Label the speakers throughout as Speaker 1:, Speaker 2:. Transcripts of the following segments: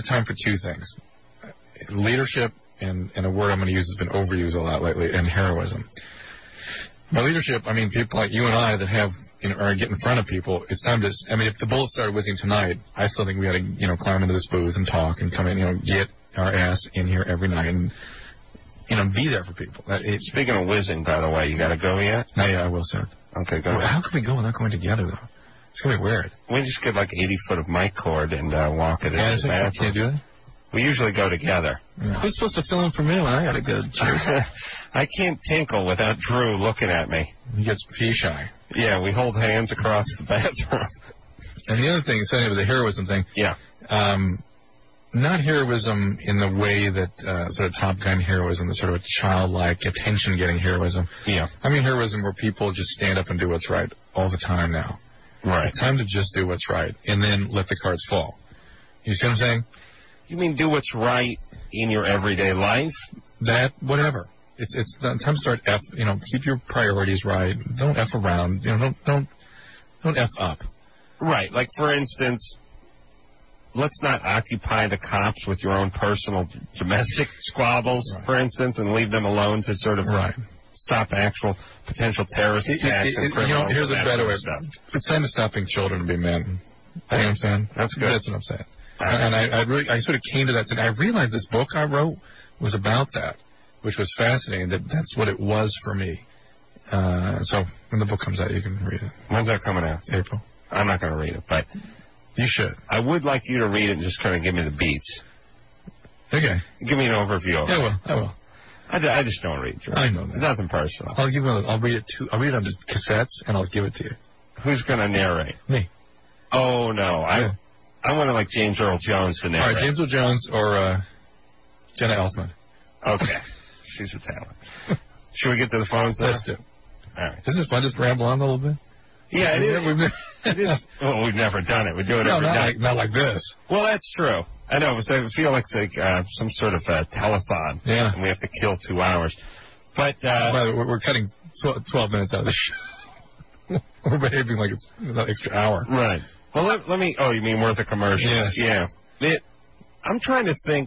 Speaker 1: time for two things. Leadership, and a word I'm going to use has been overused a lot lately, and heroism. By leadership, I mean people like you and I that have, or get in front of people. It's time to, if the bullets started whizzing tonight, I still think we got to, climb into this booth and talk and come in, get our ass in here every night and, be there for people.
Speaker 2: Speaking of whizzing, by the way, you got to go yet?
Speaker 1: No, yeah, I will soon.
Speaker 2: Okay, go ahead.
Speaker 1: How can we go without going together, though? It's going to be weird.
Speaker 2: We just get like 80 foot of mic cord and walk it in the bathroom.
Speaker 1: Can't do that?
Speaker 2: We usually go together.
Speaker 1: Yeah. Who's supposed to fill in for me when I got to go?
Speaker 2: I can't tinkle without Drew looking at me.
Speaker 1: He gets pee shy.
Speaker 2: Yeah, we hold hands across the bathroom.
Speaker 1: And the other thing, setting up with the heroism thing.
Speaker 2: Yeah.
Speaker 1: Not heroism in the way that sort of Top Gun heroism, the sort of childlike, attention-getting heroism.
Speaker 2: Yeah.
Speaker 1: I mean heroism where people just stand up and do what's right all the time now.
Speaker 2: Right.
Speaker 1: It's time to just do what's right and then let the cards fall. You see what I'm saying?
Speaker 2: You mean do what's right in your everyday life?
Speaker 1: That, whatever. It's time to start keep your priorities right. Don't F around. Don't F up.
Speaker 2: Right. Like, for instance, let's not occupy the cops with your own personal domestic squabbles, for instance, and leave them alone to sort of stop actual potential terrorist attacks and criminals.
Speaker 1: Here's a better way. It's time to stop being children and be men. You know what I'm saying?
Speaker 2: That's good.
Speaker 1: That's what I'm saying. And I sort of came to that today. I realized this book I wrote was about that, which was fascinating. That's what it was for me. So when the book comes out, you can read it.
Speaker 2: When's that coming out?
Speaker 1: April.
Speaker 2: I'm not going to read it, but
Speaker 1: you should.
Speaker 2: I would like you to read it and just kind of give me the beats.
Speaker 1: Okay.
Speaker 2: Give me an overview of it.
Speaker 1: I will.
Speaker 2: I just don't read, Drew.
Speaker 1: I know that.
Speaker 2: Nothing personal.
Speaker 1: I'll read it I'll read it on the cassettes and I'll give it to you.
Speaker 2: Who's going to narrate?
Speaker 1: Me.
Speaker 2: Oh no,
Speaker 1: yeah.
Speaker 2: I want to like James Earl Jones to narrate.
Speaker 1: All right, James Earl Jones or Jenna Elfman.
Speaker 2: Okay. She's a talent. Should we get to the phones now?
Speaker 1: Let's do.
Speaker 2: All right.
Speaker 1: Is this fun? Just ramble on a little bit?
Speaker 2: Yeah, it is. It is. Well, we've never done it. We do it every night.
Speaker 1: Not like this.
Speaker 2: Well, that's true. I know. I feel like it's like some sort of telethon.
Speaker 1: Yeah.
Speaker 2: And we have to kill 2 hours. But
Speaker 1: by the way, we're cutting 12 minutes out of the show. We're behaving like it's an extra hour.
Speaker 2: Right. Well, let me... Oh, you mean worth a commercial?
Speaker 1: Yes.
Speaker 2: Yeah. I'm trying to think...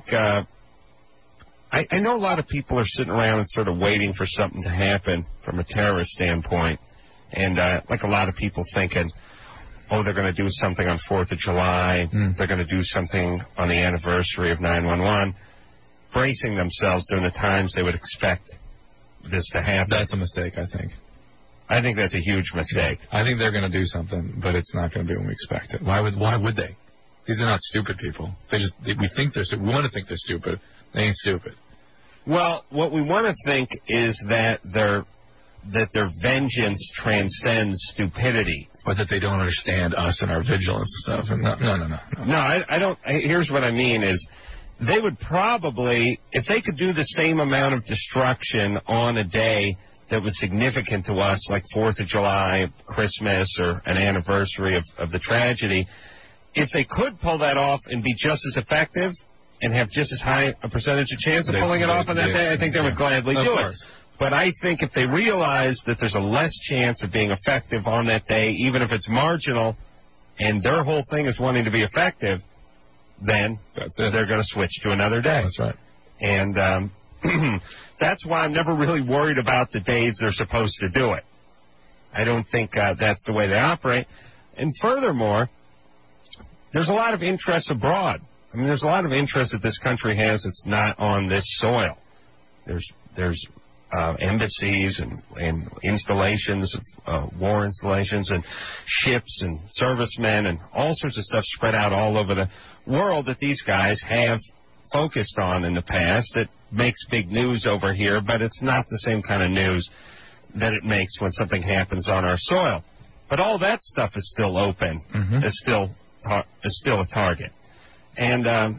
Speaker 2: I know a lot of people are sitting around and sort of waiting for something to happen from a terrorist standpoint. And like a lot of people thinking, oh, they're going to do something on 4th of July. They're going to do something on the anniversary of 9/11. Bracing themselves during the times they would expect this to happen.
Speaker 1: That's a mistake, I think.
Speaker 2: I think that's a huge mistake.
Speaker 1: I think they're going to do something, but it's not going to be when we expect it. Why would they? These are not stupid people. We think they're stupid. We want to think they're stupid. They ain't stupid.
Speaker 2: Well, what we want to think is that their vengeance transcends stupidity.
Speaker 1: Or that they don't understand us and our vigilance and stuff. And no.
Speaker 2: No, I don't. Here's what I mean is they would probably, if they could do the same amount of destruction on a day that was significant to us, like 4th of July, Christmas, or an anniversary of the tragedy, if they could pull that off and be just as effective and have just as high a percentage of chance of pulling it off on that day, I think they would gladly do it. But I think if they realize that there's a less chance of being effective on that day, even if it's marginal, and their whole thing is wanting to be effective, then they're going to switch to another day.
Speaker 1: That's right.
Speaker 2: And that's why I'm never really worried about the days they're supposed to do it. I don't think that's the way they operate. And furthermore, there's a lot of interest abroad. I mean, there's a lot of interest that this country has that's not on this soil. There's embassies and installations, war installations, and ships and servicemen and all sorts of stuff spread out all over the world that these guys have focused on in the past that makes big news over here, but it's not the same kind of news that it makes when something happens on our soil. But all that stuff is still open, is still a target. And all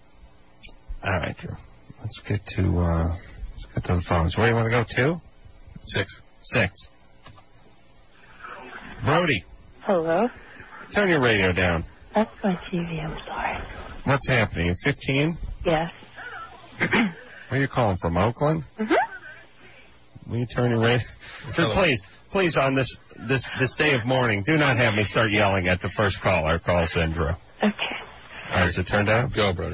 Speaker 2: right, Drew, let's get to the phones. Where do you want to go to? 6. Brody.
Speaker 3: Hello?
Speaker 2: Turn your radio down.
Speaker 3: That's my TV, I'm sorry.
Speaker 2: What's happening? 15?
Speaker 3: Yes.
Speaker 2: Where are you calling from, Oakland? Will you turn your radio? So please, on this day of mourning, do not have me start yelling at the first caller calls in, Drew.
Speaker 3: Okay.
Speaker 2: All right, is it turned down?
Speaker 1: Go, Brody.